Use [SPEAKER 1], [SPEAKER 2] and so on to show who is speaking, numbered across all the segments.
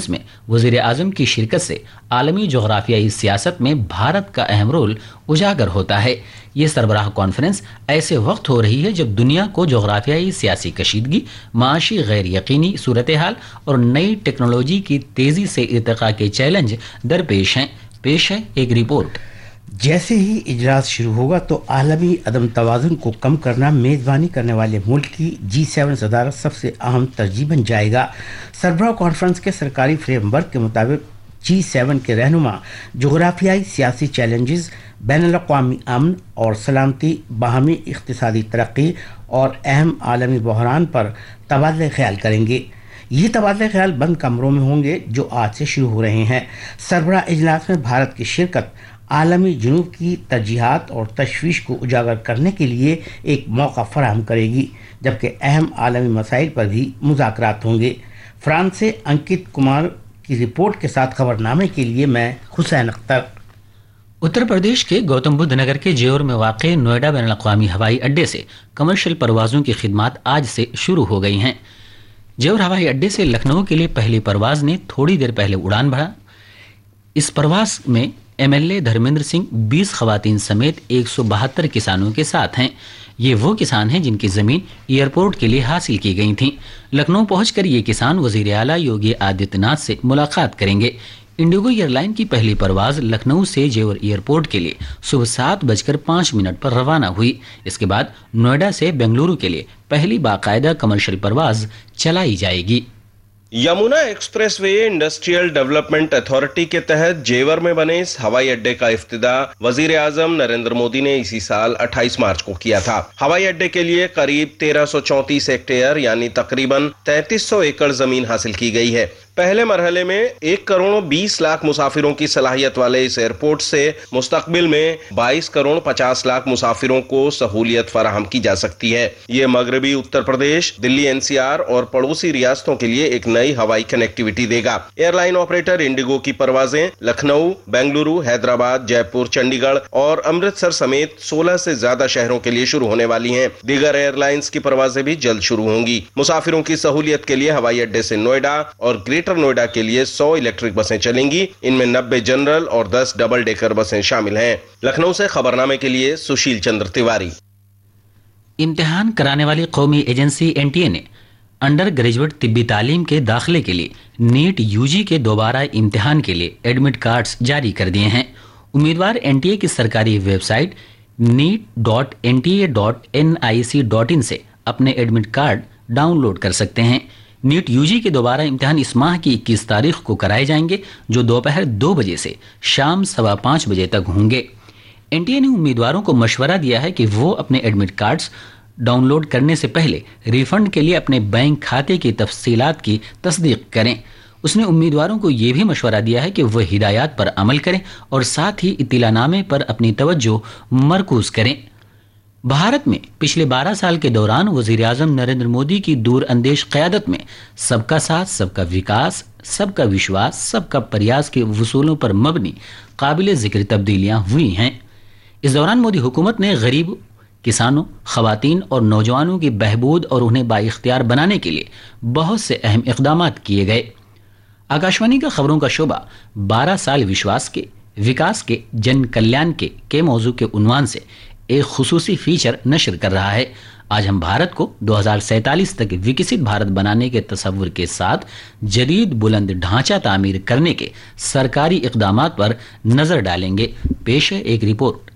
[SPEAKER 1] میں وزیر اعظم کی شرکت سے عالمی جغرافیائی سیاست میں بھارت کا اہم رول اجاگر ہوتا ہے۔ یہ سربراہ کانفرنس ایسے وقت ہو رہی ہے جب دنیا کو جغرافیائی سیاسی کشیدگی، معاشی غیر یقینی صورتحال اور نئی ٹیکنالوجی کی تیزی سے ارتقاء کے چیلنج درپیش ہیں۔ پیش ہے ایک رپورٹ۔
[SPEAKER 2] جیسے ہی اجلاس شروع ہوگا تو عالمی عدم توازن کو کم کرنا میزبانی کرنے والے ملک کی G7 صدارت سب سے اہم ترجیح بن جائے گا۔ سربراہ کانفرنس کے سرکاری فریم ورک کے مطابق G7 کے رہنما جغرافیائی سیاسی چیلنجز، بین الاقوامی امن اور سلامتی، باہمی اقتصادی ترقی اور اہم عالمی بحران پر تبادلہ خیال کریں گے۔ یہ تبادلہ خیال بند کمروں میں ہوں گے جو آج سے شروع ہو رہے ہیں۔ سربراہ اجلاس میں بھارت کی شرکت عالمی جنوب کی ترجیحات اور تشویش کو اجاگر کرنے کے لیے ایک موقع فراہم کرے گی، جبکہ اہم عالمی مسائل پر بھی مذاکرات ہوں گے۔ فرانس سے انکت کمار کی رپورٹ کے ساتھ خبر نامے کے لیے میں حسین اختر۔
[SPEAKER 1] اتر پردیش کے گوتم بدھ نگر کے جیور میں واقع نوئیڈا بین الاقوامی ہوائی اڈے سے کمرشل پروازوں کی خدمات آج سے شروع ہو گئی ہیں۔ جیور ہوائی اڈے سے لکھنؤ کے لیے پہلی پرواز نے تھوڑی دیر پہلے اڑان بھرا۔ اس پرواز میں MLA دھرمیندر سنگھ 20 خواتین سمیت 172 کسانوں کے ساتھ ہیں۔ یہ وہ کسان ہیں جن کی زمین ایئرپورٹ کے لیے حاصل کی گئی تھیں۔ لکھنؤ پہنچ کر یہ کسان وزیر اعلیٰ یوگی آدتیہ ناتھ سے ملاقات کریں گے۔ انڈیگو ایئر لائن کی پہلی پرواز لکھنؤ سے جیور ایئرپورٹ کے لیے صبح 7:05 پر روانہ ہوئی۔ اس کے بعد نوئیڈا سے بنگلورو کے لیے پہلی باقاعدہ کمرشل پرواز چلائی جائے گی۔
[SPEAKER 3] Yamuna express way industrial development authority کے تحت جیور میں بنے اس ہوائی اڈے کا افتتاح وزیر اعظم نریندر مودی نے اسی سال 28 مارچ کو کیا تھا۔ ہوائی اڈے کے لیے قریب 1334 ہیکٹیئر یعنی تقریباً 3300 ایکڑ زمین حاصل کی گئی ہے۔ پہلے مرحلے میں 1,20,00,000 مسافروں کی صلاحیت والے اس ایئرپورٹ سے مستقبل میں 22,50,00,000 مسافروں کو سہولیت فراہم کی جا سکتی ہے۔ یہ مغربی اتر پردیش، دلی NCR اور پڑوسی ریاستوں کے لیے ایک نئی ہوائی کنیکٹیویٹی دے گا۔ ایئر لائن آپریٹر انڈیگو کی پروازیں لکھنؤ، بنگلورو، حیدرآباد، جے پور، چنڈی گڑھ اور امرتسر سمیت 16 سے زیادہ شہروں کے لیے شروع ہونے والی ہیں۔ دیگر ایئر لائنز کی پروازیں بھی جلد شروع ہوں گی۔ مسافروں کی سہولیت کے لیے ہوائی اڈے سے نوئیڈا اور گریٹر نوئیڈا کے لیے 100 الیکٹرک بسیں چلیں گی۔ ان میں 90 جنرل اور 10 ڈبل ڈیکر بسیں شامل ہیں۔ لکھنؤ سے خبرنامے کے لیے سشیل چندر تیواری۔
[SPEAKER 1] امتحان کرانے والی قومی ایجنسی NTA نے انڈر گریجویٹ طبی تعلیم کے داخلے کے لیے نیٹ UG کے دوبارہ امتحان کے لیے ایڈمٹ کارڈز جاری کر دیے ہیں۔ امیدوار NTA کی سرکاری ویب سائٹ neet.nta.nic.in سے اپنے ایڈمٹ کارڈ ڈاؤن لوڈ کر سکتے ہیں۔ نیٹ UG کے دوبارہ امتحان اس ماہ کی 21 تاریخ کو کرائے جائیں گے، جو دوپہر 2 بجے سے شام 5:15 بجے تک ہوں گے۔ NTA نے امیدواروں کو مشورہ دیا ہے کہ وہ اپنے ایڈمٹ کارڈز ڈاؤن لوڈ کرنے سے پہلے ریفنڈ کے لیے اپنے بینک کھاتے کی تفصیلات کی تصدیق کریں۔ اس نے امیدواروں کو یہ بھی مشورہ دیا ہے کہ وہ ہدایات پر عمل کریں اور ساتھ ہی اطلاع نامے پر اپنی توجہ مرکوز کریں۔ بھارت میں پچھلے 12 سال کے دوران وزیر اعظم نریندر مودی کی دور اندیش قیادت میں سب کا ساتھ، سب کا وکاس، سب کا وشواس، سب کا پریاس کے اصولوں پر مبنی قابل ذکر تبدیلیاں ہوئی ہیں۔ اس دوران مودی حکومت نے غریب، کسانوں، خواتین اور نوجوانوں کی بہبود اور انہیں بااختیار بنانے کے لیے بہت سے اہم اقدامات کیے گئے۔ آکاشوانی کا خبروں کا شعبہ 12 سال وشواس کے، وکاس کے، جن کلیان کے موضوع کے عنوان سے ایک خصوصی فیچر نشر کر رہا ہے۔ آج ہم بھارت کو 2047 تک وکست بھارت بنانے کے تصور کے ساتھ جدید بلند ڈھانچہ تعمیر کرنے کے سرکاری اقدامات پر نظر ڈالیں گے۔ پیش ہے ایک رپورٹ۔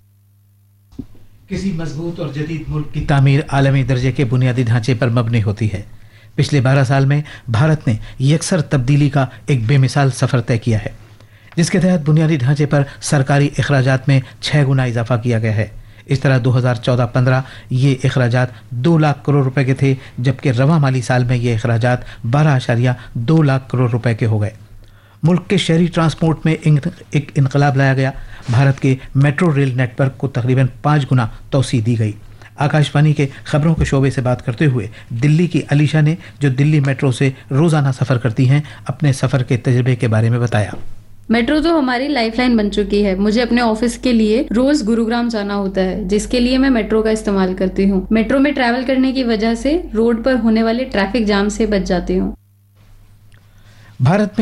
[SPEAKER 4] کسی مضبوط اور جدید ملک کی تعمیر عالمی درجے کے بنیادی ڈھانچے پر مبنی ہوتی ہے۔ پچھلے 12 سال میں بھارت نے یکسر تبدیلی کا ایک بے مثال سفر طے کیا ہے، جس کے تحت بنیادی ڈھانچے پر سرکاری اخراجات میں 6 گنا اضافہ کیا گیا ہے۔ اس طرح 2014-15 یہ اخراجات 2 لاکھ کروڑ روپے کے تھے، جبکہ رواں مالی سال میں یہ اخراجات 12.2 لاکھ کروڑ روپے کے ہو گئے۔ ملک کے شہری ٹرانسپورٹ میں ایک انقلاب لایا گیا۔ بھارت کے میٹرو ریل نیٹ ورک کو تقریباً 5 گنا توسیع دی گئی۔ آکاشوانی کے خبروں کے شعبے سے بات کرتے ہوئے دلی کی علیشا نے، جو دلی میٹرو سے روزانہ سفر کرتی ہیں، اپنے سفر کے تجربے کے بارے میں بتایا۔
[SPEAKER 5] میٹرو تو ہماری لائف لائن بن چکی ہے۔ مجھے اپنے آفس کے لیے روز گروگرام جانا ہوتا ہے، جس کے لیے میں میٹرو کا استعمال کرتی ہوں۔ میٹرو میں ٹریول کرنے کی وجہ سے روڈ پر ہونے والے ٹریفک جام سے بچ جاتی ہوں۔
[SPEAKER 4] بھارت میں